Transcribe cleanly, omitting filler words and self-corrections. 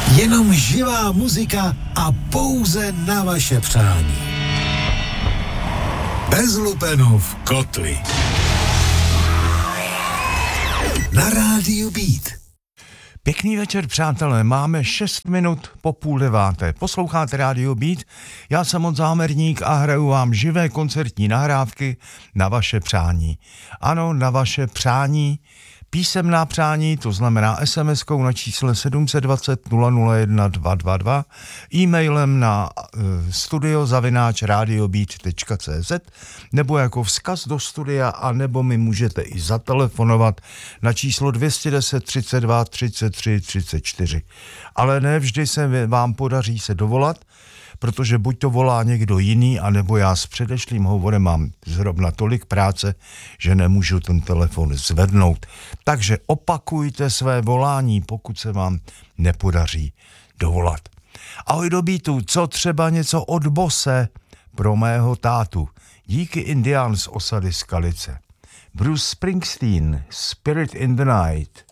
Jenom živá muzika a pouze na vaše přání. Bez lupenů v kotli. Na rádiu Beat. Pěkný večer, přátelé, máme 6 minut po 8:30. Posloucháte rádio Beat, já jsem od Zámerník a hraju vám živé koncertní nahrávky na vaše přání. Ano, na vaše přání, písemná přání, to znamená SMS-kou na čísle 720 001 222, e-mailem na studio@radiobeat.cz nebo jako vzkaz do studia, a nebo mi můžete i zatelefonovat na číslo 210 32 33 34. Ale ne vždy se vám podaří se dovolat, protože buď to volá někdo jiný, anebo já s předešlým hovorem mám zrovna tolik práce, že nemůžu ten telefon zvednout. Takže opakujte své volání, pokud se vám nepodaří dovolat. Ahoj do Beatu, co třeba něco od Bose pro mého tátu. Díky Indián z osady Skalice. Bruce Springsteen, Spirit in the Night.